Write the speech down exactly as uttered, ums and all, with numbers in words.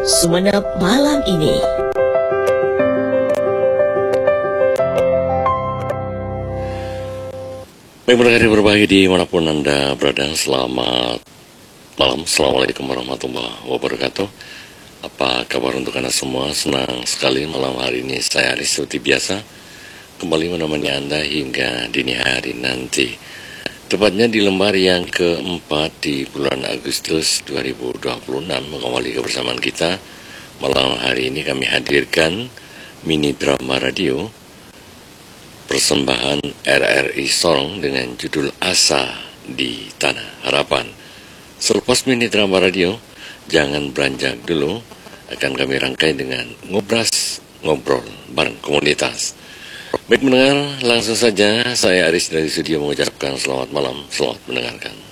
Sumeneb malam ini. Baik, berkali berbagi dimanapun Anda berada, selamat malam. Assalamualaikum warahmatullahi wabarakatuh. Apa kabar untuk Anda semua? Senang sekali malam hari ini saya Aris seperti biasa kembali menemani Anda hingga dini hari nanti. Tepatnya di lembar yang keempat di bulan Agustus dua ribu dua puluh enam, mengawali kebersamaan kita. Malam hari ini kami hadirkan mini drama radio persembahan R R I Sorong dengan judul Asa di Tanah Harapan. Selepas mini drama radio, jangan beranjak dulu, akan kami rangkai dengan ngobras ngobrol bareng komunitas. Baik mendengar, langsung saja saya Aris dari studio mengucapkan selamat malam, selamat mendengarkan.